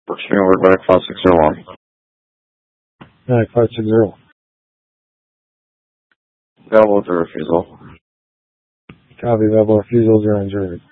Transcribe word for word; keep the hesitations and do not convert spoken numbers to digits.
Virginia Word back five six zero one. Back five six zero. Available with the refusal. Copy, available refusal, zero and zero.